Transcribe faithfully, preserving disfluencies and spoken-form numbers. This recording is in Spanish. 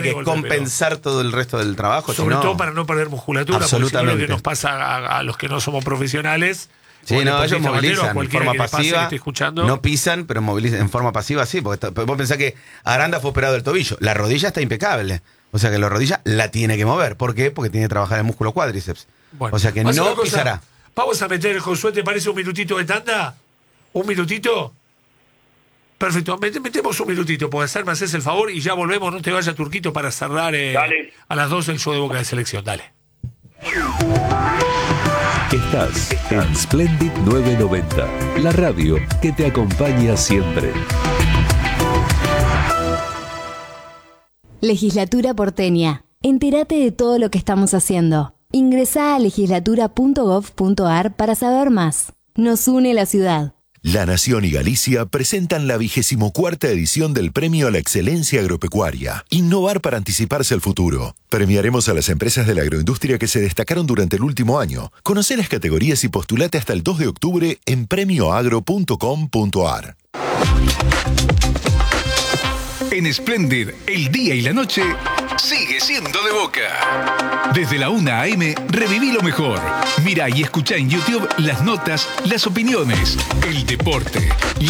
que golpe, compensar pero... todo el resto del trabajo. Sobre si no, todo para no perder musculatura, porque si no absolutamente. lo que nos pasa a, a los que no somos profesionales. Sí, o el no, ellos deportista amateur, movilizan o en cualquiera forma que le pase, que pasiva, esté escuchando. no pisan, pero movilizan en forma pasiva, sí, porque está- vos pensás que Aranda fue operado del tobillo, la rodilla está impecable, o sea que la rodilla la tiene que mover, ¿por qué? Porque tiene que trabajar el músculo cuádriceps, Bueno, o sea que vamos a hacer no una cosa. pisará. Vamos a meter, Josué, ¿te parece un minutito de tanda? ¿Un minutito? Perfecto, Met- metemos un minutito, puede ser, me haces el favor y ya volvemos, no te vayas, Turquito, para cerrar eh, Dale. a las doce el show de Boca de Selección, dale. Estás en Splendid novecientos noventa, la radio que te acompaña siempre. Legislatura porteña. Entérate de todo lo que estamos haciendo. Ingresá a legislatura punto gov punto ar para saber más. Nos une la ciudad. La Nación y Galicia presentan la vigésimo cuarta edición del Premio a la Excelencia Agropecuaria. Innovar para anticiparse al futuro. Premiaremos a las empresas de la agroindustria que se destacaron durante el último año. Conoce las categorías y postulate hasta el dos de octubre en premio agro punto com punto ar. En Splendid, el día y la noche sigue siendo de Boca. Desde la una a eme, reviví lo mejor. Mira y escucha en YouTube las notas, las opiniones, el deporte,